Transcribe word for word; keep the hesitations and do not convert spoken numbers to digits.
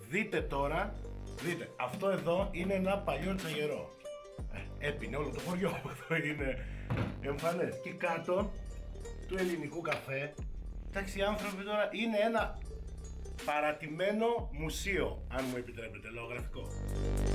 Δείτε τώρα, δείτε, αυτό εδώ είναι ένα παλιό τσαγερό. Ε, έπινε όλο το χωριό που εδώ είναι εμφανές. Και κάτω του ελληνικού καφέ, εντάξει, οι άνθρωποι τώρα είναι ένα παρατημένο μουσείο, αν μου επιτρέπετε, λογογραφικό.